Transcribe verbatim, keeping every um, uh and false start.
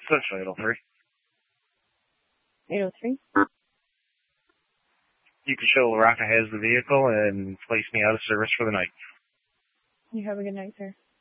Essentially eight oh three. eight oh three? You can show LaRocca has the vehicle and place me out of service for the night. You have a good night, sir.